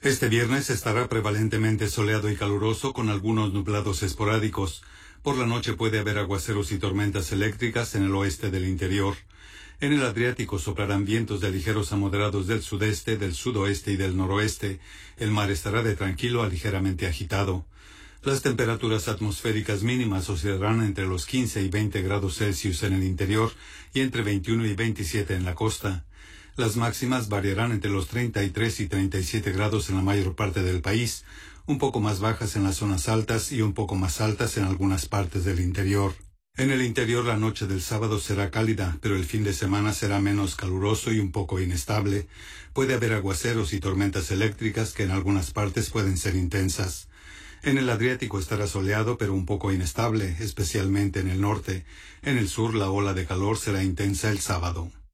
Este viernes estará prevalentemente soleado y caluroso con algunos nublados esporádicos. Por la noche puede haber aguaceros y tormentas eléctricas en el oeste del interior. En el Adriático soplarán vientos de ligeros a moderados del sudeste, del sudoeste y del noroeste. El mar estará de tranquilo a ligeramente agitado. Las temperaturas atmosféricas mínimas oscilarán entre los 15 y 20 grados Celsius en el interior y entre 21 y 27 en la costa. Las máximas variarán entre los 33 y 37 grados en la mayor parte del país, un poco más bajas en las zonas altas y un poco más altas en algunas partes del interior. En el interior la noche del sábado será cálida, pero el fin de semana será menos caluroso y un poco inestable. Puede haber aguaceros y tormentas eléctricas que en algunas partes pueden ser intensas. En el Adriático estará soleado pero un poco inestable, especialmente en el norte. En el sur la ola de calor será intensa el sábado.